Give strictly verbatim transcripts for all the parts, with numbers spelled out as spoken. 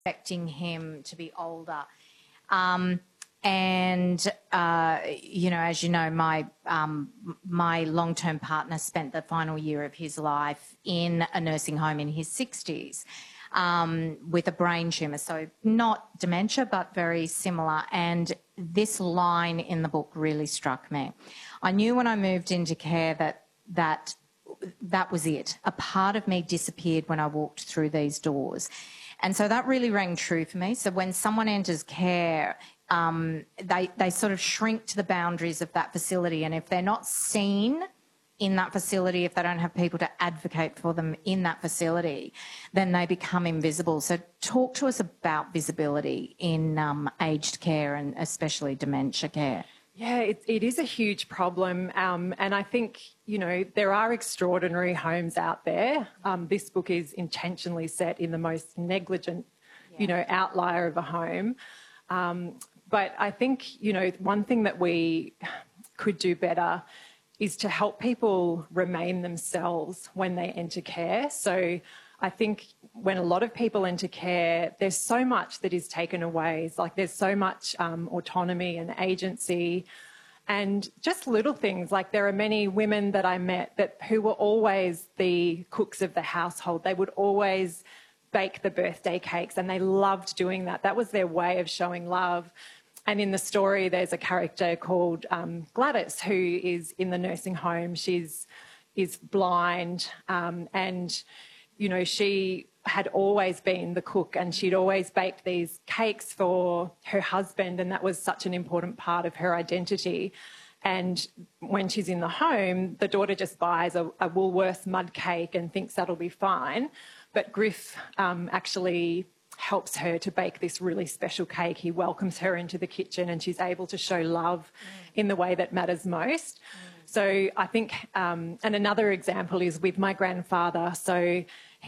expecting him to be older. Um, and, uh, you know, as you know, my, um, my long-term partner spent the final year of his life in a nursing home in his sixties um, with a brain tumour. So not dementia, but very similar. And this line in the book really struck me. I knew when I moved into care that that that was it. A part of me disappeared when I walked through these doors. And so that really rang true for me. So when someone enters care, um, they, they sort of shrink to the boundaries of that facility. And if they're not seen in that facility, if they don't have people to advocate for them in that facility, then they become invisible. So talk to us about visibility in um, aged care and especially dementia care. Yeah, it, it is a huge problem. Um, and I think, you know, there are extraordinary homes out there. Um, this book is intentionally set in the most negligent, yeah. you know, outlier of a home. Um, but I think, you know, one thing that we could do better is to help people remain themselves when they enter care. So I think when a lot of people enter care, there's so much that is taken away. It's like there's so much um, autonomy and agency and just little things. Like there are many women that I met that who were always the cooks of the household. They would always bake the birthday cakes and they loved doing that. That was their way of showing love. And in the story, there's a character called um, Gladys who is in the nursing home. She's is blind um, and you know, she had always been the cook and she'd always baked these cakes for her husband, and that was such an important part of her identity. And when she's in the home, the daughter just buys a, a Woolworths mud cake and thinks that'll be fine. But Griff um, actually helps her to bake this really special cake. He welcomes her into the kitchen and she's able to show love mm. in the way that matters most. Mm. So I think, um, and another example is with my grandfather. So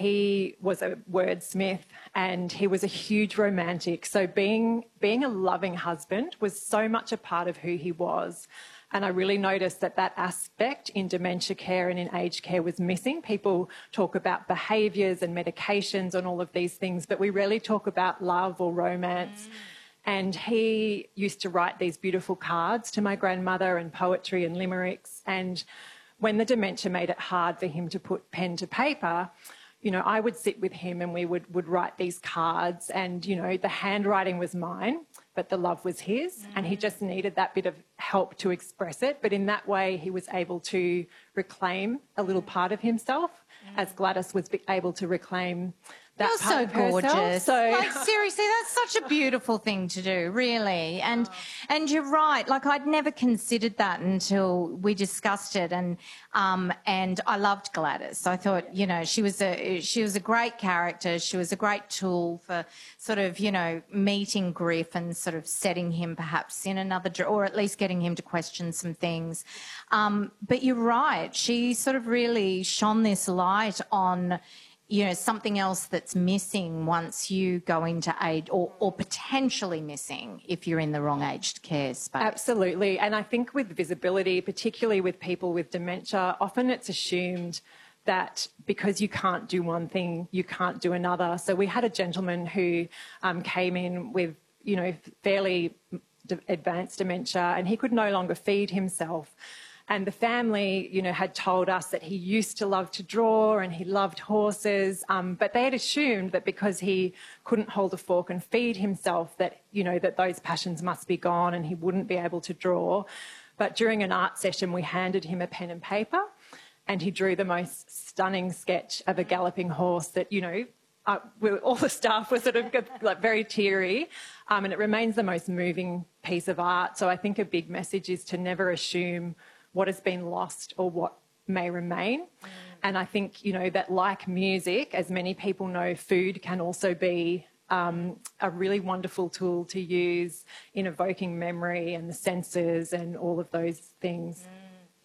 he was a wordsmith and he was a huge romantic. So being, being a loving husband was so much a part of who he was. And I really noticed that that aspect in dementia care and in aged care was missing. People talk about behaviours and medications and all of these things, but we rarely talk about love or romance. Mm. And he used to write these beautiful cards to my grandmother and poetry and limericks. And when the dementia made it hard for him to put pen to paper, you know, I would sit with him and we would, would write these cards and, you know, the handwriting was mine, but the love was his. Mm. And he just needed that bit of help to express it. But in that way, he was able to reclaim a little part of himself, mm. as Gladys was able to reclaim that You're part so of herself. gorgeous. So like, seriously, that's such a beautiful thing to do, really. And oh. and you're right. Like, I'd never considered that until we discussed it. And um and I loved Gladys. I thought, you know, she was a she was a great character. She was a great tool for sort of, you know, meeting Griff and sort of setting him perhaps in another, or at least getting him to question some things. Um, but you're right. She sort of really shone this light on, you know, something else that's missing once you go into age, or, or potentially missing if you're in the wrong aged care space. Absolutely. And I think with visibility, particularly with people with dementia, often it's assumed that because you can't do one thing, you can't do another. So we had a gentleman who um, came in with, you know, fairly advanced dementia and he could no longer feed himself. And the family, you know, had told us that he used to love to draw and he loved horses, um, but they had assumed that because he couldn't hold a fork and feed himself that, you know, that those passions must be gone and he wouldn't be able to draw. But during an art session, we handed him a pen and paper and he drew the most stunning sketch of a galloping horse that, you know, uh, we, all the staff were sort of like very teary, um, and it remains the most moving piece of art. So I think a big message is to never assume what has been lost or what may remain. Mm. And I think, you know, that like music, as many people know, food can also be um, a really wonderful tool to use in evoking memory and the senses and all of those things. Mm.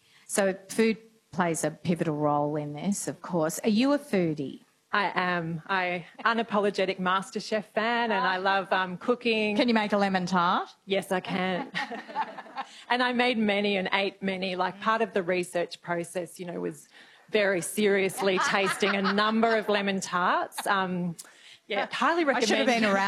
So food plays a pivotal role in this, of course. Are you a foodie? I am. I unapologetic MasterChef fan and I love um, cooking. Can you make a lemon tart? Yes, I can. And I made many and ate many. Like part of the research process, you know, was very seriously tasting a number of lemon tarts. Um, Yeah, highly recommend. I should have been around.